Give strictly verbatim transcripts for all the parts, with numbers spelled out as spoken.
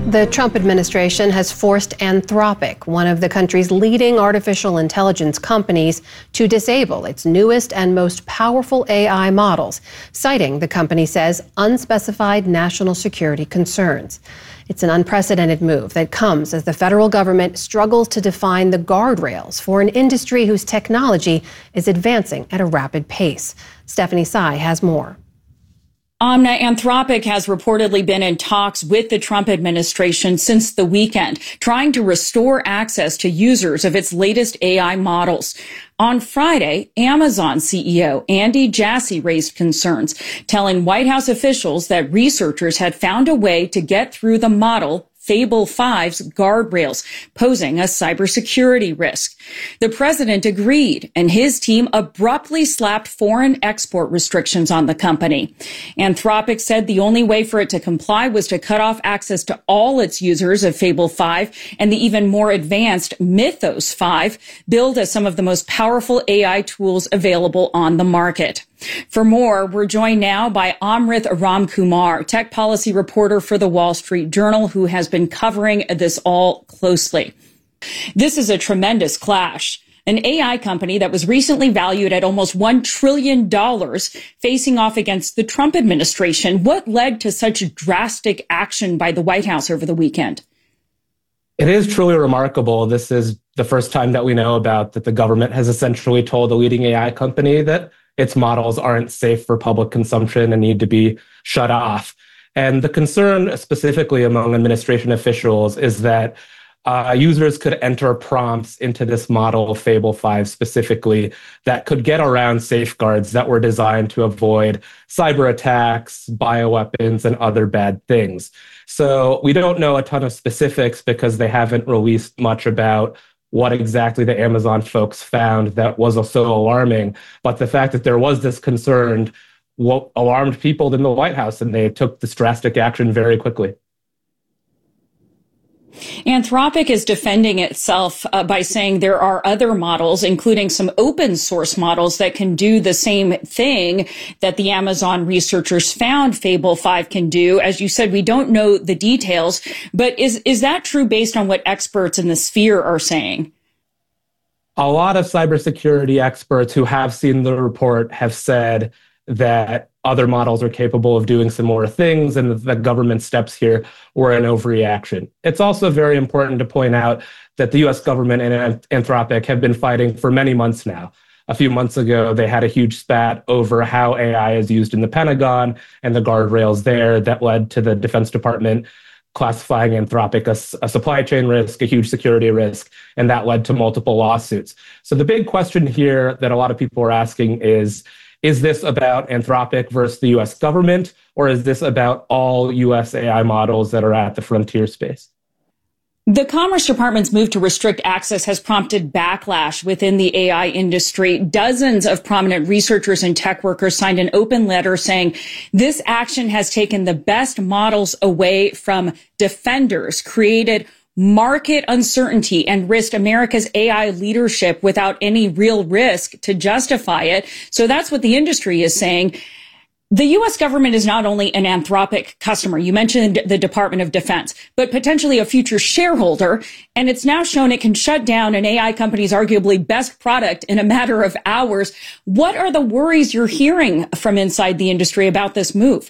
The Trump administration has forced Anthropic, one of the country's leading artificial intelligence companies, to disable its newest and most powerful A I models, citing, the company says, unspecified national security concerns. It's an unprecedented move that comes as the federal government struggles to define the guardrails for an industry whose technology is advancing at a rapid pace. Stephanie Tsai has more. Amna, Anthropic has reportedly been in talks with the Trump administration since the weekend, trying to restore access to users of its latest A I models. On Friday, Amazon C E O Andy Jassy raised concerns, telling White House officials that researchers had found a way to get through the model Fable five's guardrails, posing a cybersecurity risk. The president agreed, and his team abruptly slapped foreign export restrictions on the company. Anthropic said the only way for it to comply was to cut off access to all its users of Fable five and the even more advanced Mythos five, billed as some of the most powerful A I tools available on the market. For more, we're joined now by Amrith Ramkumar, tech policy reporter for the Wall Street Journal, who has been covering this all closely. This is a tremendous clash. An A I company that was recently valued at almost one trillion dollars facing off against the Trump administration. What led to such drastic action by the White House over the weekend? It is truly remarkable. This is the first time that we know about that the government has essentially told a leading A I company that its models aren't safe for public consumption and need to be shut off. And the concern specifically among administration officials is that uh, users could enter prompts into this model, Fable five specifically, that could get around safeguards that were designed to avoid cyber attacks, bioweapons, and other bad things. So we don't know a ton of specifics because they haven't released much about what exactly the Amazon folks found that was so alarming. But the fact that there was this concern alarmed people in the White House, and they took this drastic action very quickly. Anthropic is defending itself uh, by saying there are other models, including some open source models that can do the same thing that the Amazon researchers found Fable five can do. As you said, we don't know the details, but is, is that true based on what experts in the sphere are saying? A lot of cybersecurity experts who have seen the report have said that other models are capable of doing similar things and the government steps here were an overreaction. It's also very important to point out that the U S government and Anthropic have been fighting for many months now. A few months ago, they had a huge spat over how A I is used in the Pentagon and the guardrails there that led to the Defense Department classifying Anthropic as a supply chain risk, a huge security risk, and that led to multiple lawsuits. So the big question here that a lot of people are asking is, Is this about Anthropic versus the U S government, or is this about all U S A I models that are at the frontier space? The Commerce Department's move to restrict access has prompted backlash within the A I industry. Dozens of prominent researchers and tech workers signed an open letter saying this action has taken the best models away from defenders, created market uncertainty, and risked America's A I leadership without any real risk to justify it. So that's what the industry is saying. The U S government is not only an Anthropic customer, you mentioned the Department of Defense, but potentially a future shareholder, and it's now shown it can shut down an A I company's arguably best product in a matter of hours. What are the worries you're hearing from inside the industry about this move?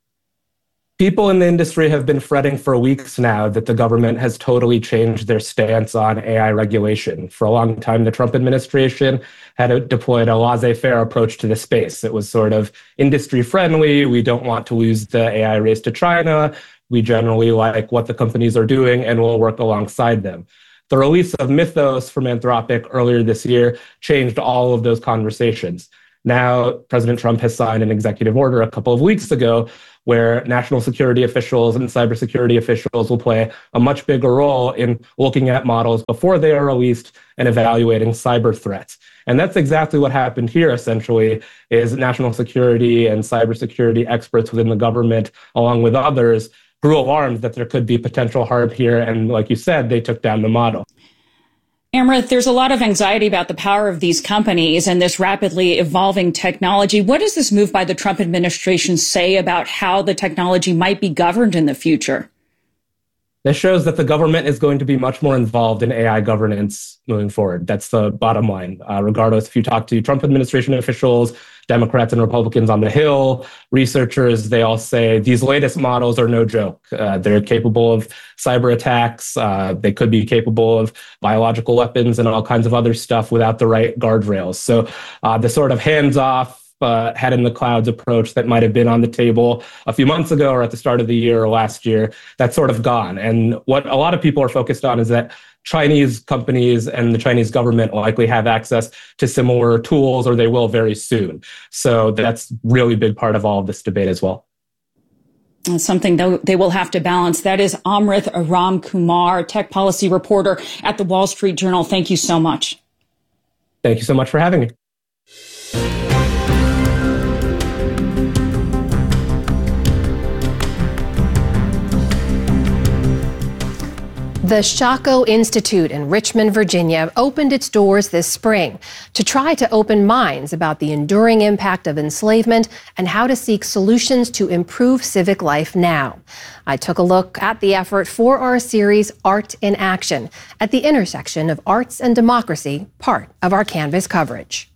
People in the industry have been fretting for weeks now that the government has totally changed their stance on A I regulation. For a long time, the Trump administration had deployed a laissez-faire approach to the space. It was sort of industry friendly. We don't want to lose the A I race to China. We generally like what the companies are doing and we'll work alongside them. The release of Mythos from Anthropic earlier this year changed all of those conversations. Now, President Trump has signed an executive order a couple of weeks ago where national security officials and cybersecurity officials will play a much bigger role in looking at models before they are released and evaluating cyber threats. And that's exactly what happened here, essentially, is national security and cybersecurity experts within the government, along with others, grew alarmed that there could be potential harm here. And like you said, they took down the model. Amrith, there's a lot of anxiety about the power of these companies and this rapidly evolving technology. What does this move by the Trump administration say about how the technology might be governed in the future? This shows that the government is going to be much more involved in A I governance moving forward. That's the bottom line. Uh, regardless, if you talk to Trump administration officials, Democrats and Republicans on the Hill, researchers, they all say these latest models are no joke. Uh, they're capable of cyber attacks. Uh, they could be capable of biological weapons and all kinds of other stuff without the right guardrails. So uh, the sort of hands-off, Uh, head in the clouds approach that might have been on the table a few months ago or at the start of the year or last year, that's sort of gone. And what a lot of people are focused on is that Chinese companies and the Chinese government will likely have access to similar tools, or they will very soon. So that's really big part of all of this debate as well. Something that they will have to balance. That is Amrith Ramkumar, tech policy reporter at the Wall Street Journal. Thank you so much. Thank you so much for having me. The Shako Institute in Richmond, Virginia, opened its doors this spring to try to open minds about the enduring impact of enslavement and how to seek solutions to improve civic life now. I took a look at the effort for our series, Art in Action, at the intersection of arts and democracy, part of our Canvas coverage.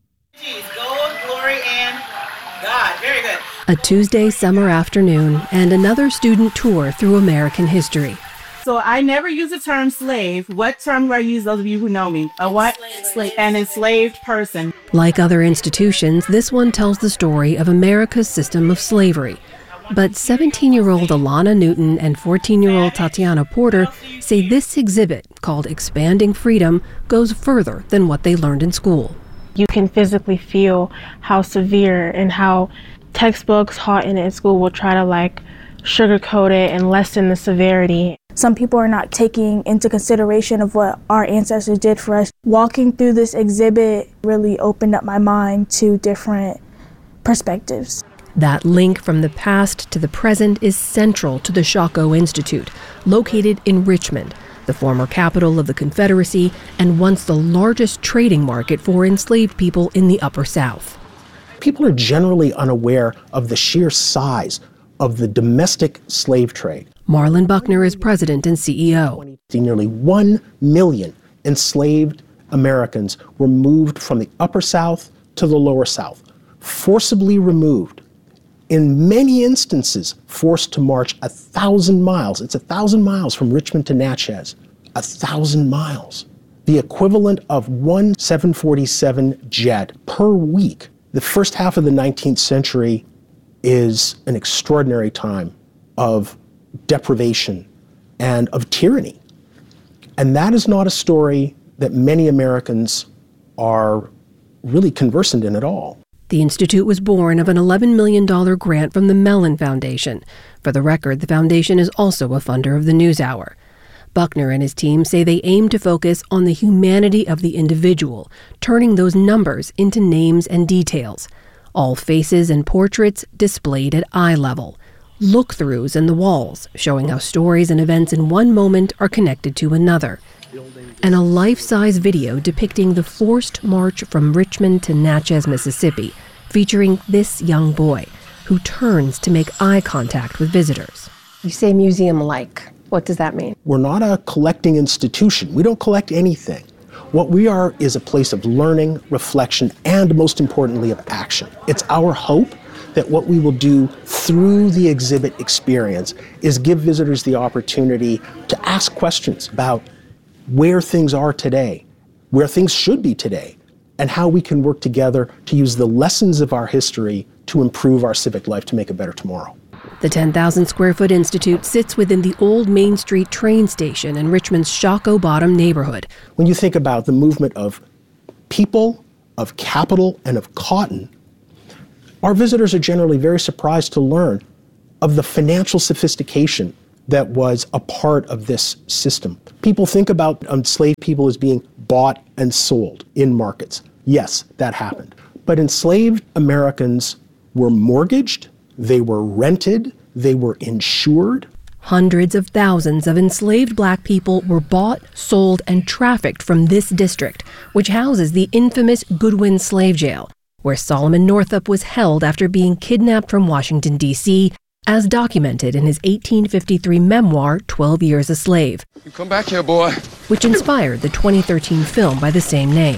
Gold, glory, and God. Very good. A Tuesday summer afternoon and another student tour through American history. So I never use the term slave. What term do I use, those of you who know me? A what? Slave. An enslaved person. Like other institutions, this one tells the story of America's system of slavery. But seventeen-year-old Alana Newton and fourteen-year-old Tatiana Porter say this exhibit, called Expanding Freedom, goes further than what they learned in school. You can physically feel how severe and how textbooks taught in it in school will try to like sugarcoat it and lessen the severity. Some people are not taking into consideration of what our ancestors did for us. Walking through this exhibit really opened up my mind to different perspectives. That link from the past to the present is central to the Shako Institute, located in Richmond, the former capital of the Confederacy and once the largest trading market for enslaved people in the Upper South. People are generally unaware of the sheer size of the domestic slave trade. Marlon Buckner is president and C E O. Nearly one million enslaved Americans were moved from the Upper South to the Lower South, forcibly removed. In many instances, forced to march a thousand miles. It's a thousand miles from Richmond to Natchez. A thousand miles. The equivalent of one seven forty-seven jet per week. The first half of the nineteenth century is an extraordinary time of deprivation and of tyranny. And that is not a story that many Americans are really conversant in at all. The Institute was born of an eleven million dollars grant from the Mellon Foundation. For the record, the foundation is also a funder of the NewsHour. Buckner and his team say they aim to focus on the humanity of the individual, turning those numbers into names and details. All faces and portraits displayed at eye level. Look-throughs in the walls, showing how stories and events in one moment are connected to another. And a life-size video depicting the forced march from Richmond to Natchez, Mississippi, featuring this young boy who turns to make eye contact with visitors. You say museum-like. What does that mean? We're not a collecting institution. We don't collect anything. What we are is a place of learning, reflection, and most importantly, of action. It's our hope that what we will do through the exhibit experience is give visitors the opportunity to ask questions about where things are today, where things should be today, and how we can work together to use the lessons of our history to improve our civic life to make a better tomorrow. The ten thousand square foot institute sits within the old Main Street train station in Richmond's Shako Bottom neighborhood. When you think about the movement of people, of capital, and of cotton, our visitors are generally very surprised to learn of the financial sophistication that was a part of this system. People think about enslaved people as being bought and sold in markets. Yes, that happened. But enslaved Americans were mortgaged, they were rented, they were insured. Hundreds of thousands of enslaved black people were bought, sold, and trafficked from this district, which houses the infamous Goodwin Slave Jail, where Solomon Northup was held after being kidnapped from Washington, D C as documented in his eighteen fifty-three memoir, twelve years a Slave. You come back here, boy. Which inspired the twenty thirteen film by the same name.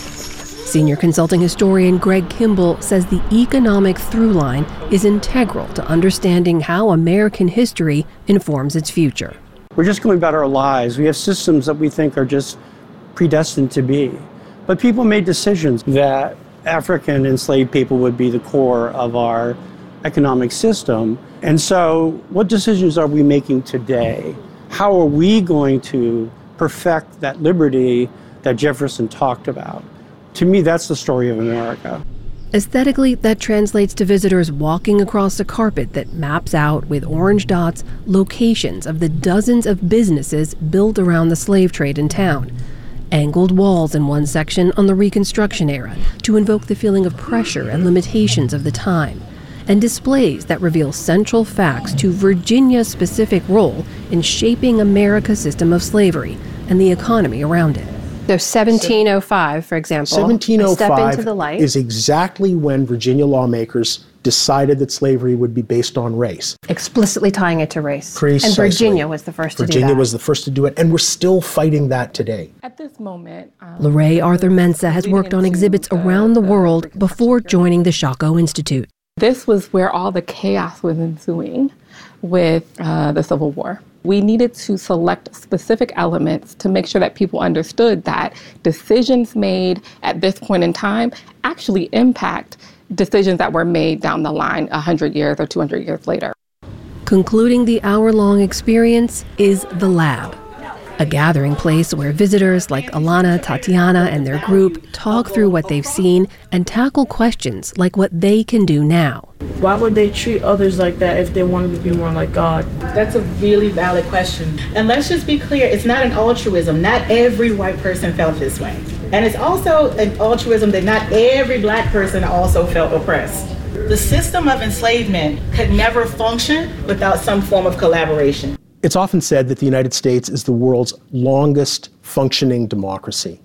Senior consulting historian Greg Kimball says the economic through line is integral to understanding how American history informs its future. We're just going about our lives. We have systems that we think are just predestined to be. But people made decisions that African enslaved people would be the core of our economic system. And so what decisions are we making today? How are we going to perfect that liberty that Jefferson talked about? To me, that's the story of America. Aesthetically, that translates to visitors walking across a carpet that maps out with orange dots locations of the dozens of businesses built around the slave trade in town. Angled walls in one section on the Reconstruction era to invoke the feeling of pressure and limitations of the time, and displays that reveal central facts to Virginia's specific role in shaping America's system of slavery and the economy around it. So seventeen oh five, for example, seventeen oh five step into the light. Is exactly when Virginia lawmakers decided that slavery would be based on race. Explicitly tying it to race. Precisely. And Virginia was the first to Virginia do that. Virginia was the first to do it, and we're still fighting that today. At this moment, um, Lorraine Arthur Mensah has worked on exhibits around the world before joining the Shako Institute. This was where all the chaos was ensuing with uh, the Civil War. We needed to select specific elements to make sure that people understood that decisions made at this point in time actually impact decisions that were made down the line one hundred years or two hundred years later. Concluding the hour-long experience is The Lab, a gathering place where visitors like Alana, Tatiana, and their group talk through what they've seen and tackle questions like what they can do now. Why would they treat others like that if they wanted to be more like God? That's a really valid question. And let's just be clear, it's not an altruism. Not every white person felt this way. And it's also an altruism that not every black person also felt oppressed. The system of enslavement could never function without some form of collaboration. It's often said that the United States is the world's longest functioning democracy.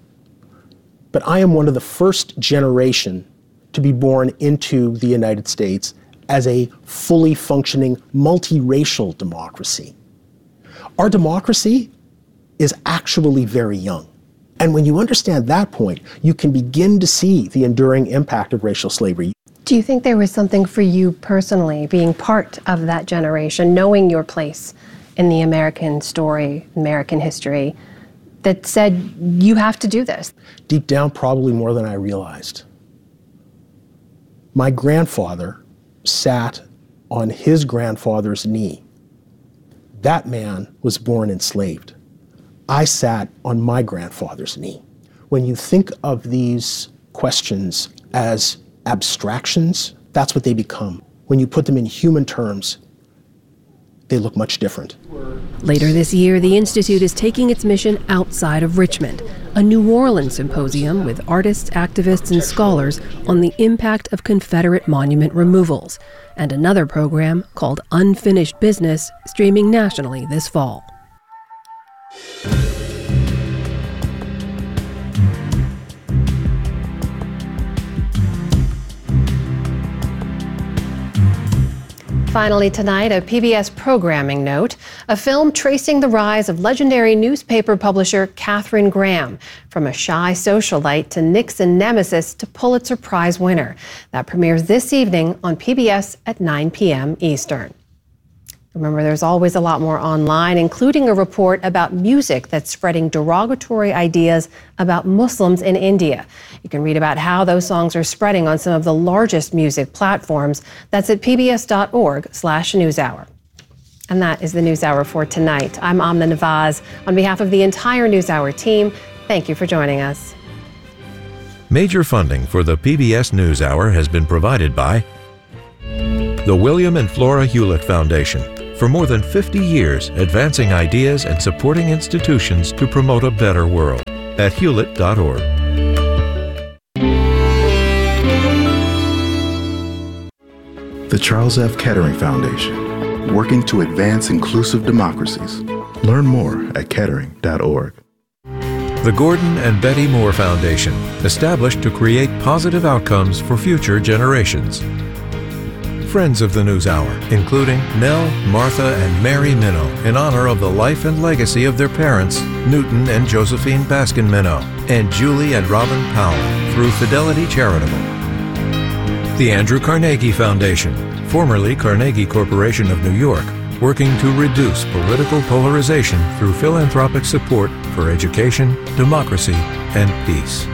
But I am one of the first generation to be born into the United States as a fully functioning multiracial democracy. Our democracy is actually very young. And when you understand that point, you can begin to see the enduring impact of racial slavery. Do you think there was something for you personally, being part of that generation, knowing your place in the American story, American history, that said you have to do this? Deep down, probably more than I realized. My grandfather sat on his grandfather's knee. That man was born enslaved. I sat on my grandfather's knee. When you think of these questions as abstractions, that's what they become. When you put them in human terms, they look much different. Later this year, the Institute is taking its mission outside of Richmond, a New Orleans symposium with artists, activists, and scholars on the impact of Confederate monument removals, and another program called Unfinished Business, streaming nationally this fall. Finally tonight, a P B S programming note, a film tracing the rise of legendary newspaper publisher Katharine Graham, from a shy socialite to Nixon nemesis to Pulitzer Prize winner. That premieres this evening on P B S at nine p.m. Eastern. Remember, there's always a lot more online, including a report about music that's spreading derogatory ideas about Muslims in India. You can read about how those songs are spreading on some of the largest music platforms. That's at pbs.org slash newshour. And that is the NewsHour for tonight. I'm Amna Nawaz. On behalf of the entire NewsHour team, thank you for joining us. Major funding for the P B S NewsHour has been provided by the William and Flora Hewlett Foundation. For more than fifty years, advancing ideas and supporting institutions to promote a better world at hewlett dot org. The Charles F. Kettering Foundation, working to advance inclusive democracies. Learn more at kettering dot org. The Gordon and Betty Moore Foundation, established to create positive outcomes for future generations. friends of the NewsHour, including Nell, Martha, and Mary Minow, in honor of the life and legacy of their parents, Newton and Josephine Baskin Minow, and Julie and Robin Powell, through Fidelity Charitable. The Andrew Carnegie Foundation, formerly Carnegie Corporation of New York, working to reduce political polarization through philanthropic support for education, democracy, and peace.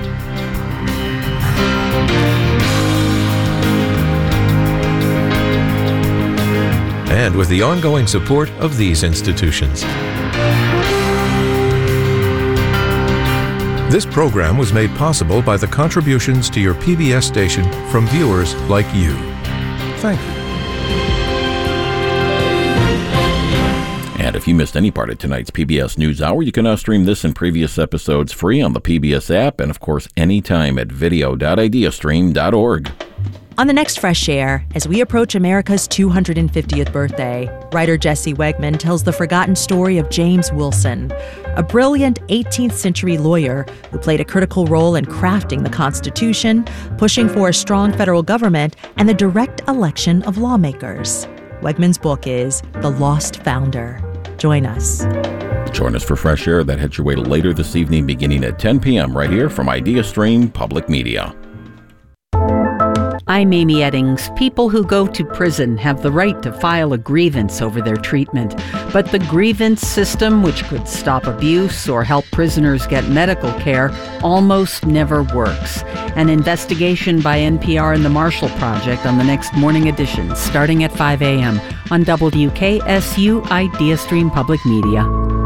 And with the ongoing support of these institutions. This program was made possible by the contributions to your P B S station from viewers like you. Thank you. And if you missed any part of tonight's P B S NewsHour, you can now stream this and previous episodes free on the P B S app and, of course, anytime at video dot ideastream dot org. On the next Fresh Air, as we approach America's two hundred fiftieth birthday, writer Jesse Wegman tells the forgotten story of James Wilson, a brilliant eighteenth century lawyer who played a critical role in crafting the Constitution, pushing for a strong federal government, and the direct election of lawmakers. Wegman's book is The Lost Founder. Join us. Join us for Fresh Air that heads your way later this evening beginning at ten p.m. right here from IdeaStream Public Media. I'm Amy Eddings. People who go to prison have the right to file a grievance over their treatment. But the grievance system, which could stop abuse or help prisoners get medical care, almost never works. An investigation by N P R and the Marshall Project on the next morning edition, starting at five a.m. on W K S U IdeaStream Public Media.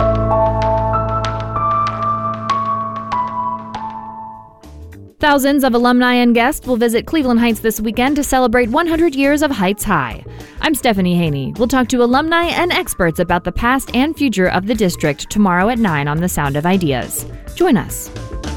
Thousands of alumni and guests will visit Cleveland Heights this weekend to celebrate one hundred years of Heights High. I'm Stephanie Haney. We'll talk to alumni and experts about the past and future of the district tomorrow at nine on The Sound of Ideas. Join us.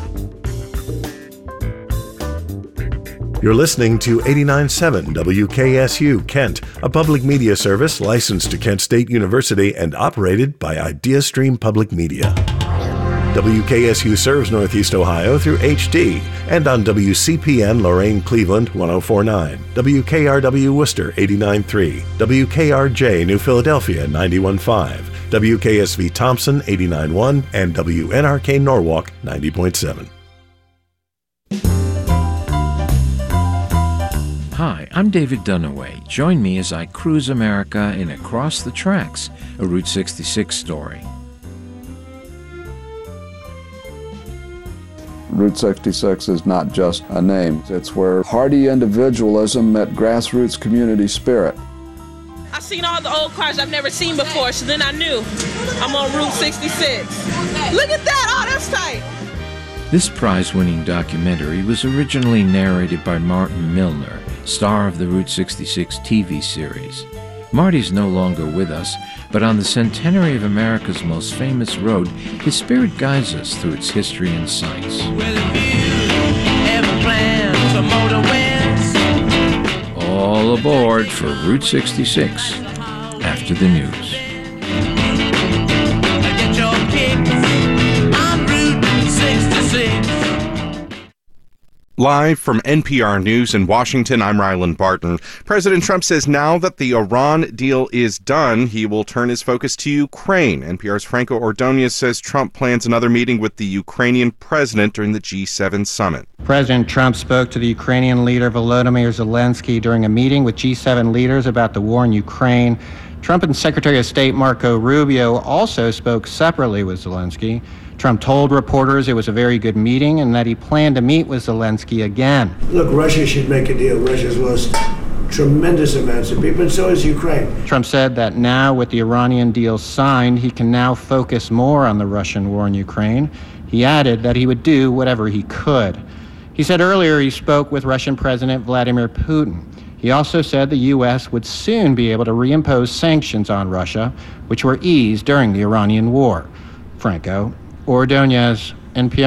You're listening to eighty-nine point seven W K S U Kent, a public media service licensed to Kent State University and operated by IdeaStream Public Media. W K S U serves Northeast Ohio through H D and on W C P N Lorain Cleveland one oh four point nine, W K R W Worcester eighty-nine point three, W K R J New Philadelphia ninety-one point five, W K S V Thompson eighty-nine point one, and W N R K Norwalk ninety point seven. Hi, I'm David Dunaway. Join me as I cruise America in Across the Tracks, a Route sixty-six story. Route sixty-six is not just a name. It's where hardy individualism met grassroots community spirit. I've seen all the old cars I've never seen before, so then I knew I'm on Route sixty-six. Look at that! Oh, that's tight! This prize-winning documentary was originally narrated by Martin Milner, star of the Route sixty-six T V series. Marty's no longer with us, but on the centenary of America's most famous road, his spirit guides us through its history and sights. All aboard for Route sixty-six, after the news. Get your kicks on Route sixty-six. Live from N P R News in Washington, I'm Ryland Barton. President Trump says now that the Iran deal is done, he will turn his focus to Ukraine. N P R's Franco Ordonez says Trump plans another meeting with the Ukrainian president during the G seven summit. President Trump spoke to the Ukrainian leader Volodymyr Zelensky during a meeting with G seven leaders about the war in Ukraine. Trump and Secretary of State Marco Rubio also spoke separately with Zelensky. Trump told reporters it was a very good meeting and that he planned to meet with Zelensky again. Look, Russia should make a deal. Russia's lost tremendous amounts of people, and so has Ukraine. Trump said that now with the Iranian deal signed, he can now focus more on the Russian war in Ukraine. He added that he would do whatever he could. He said earlier he spoke with Russian President Vladimir Putin. He also said the U S would soon be able to reimpose sanctions on Russia, which were eased during the Iranian war. Franco Ordonez, N P R.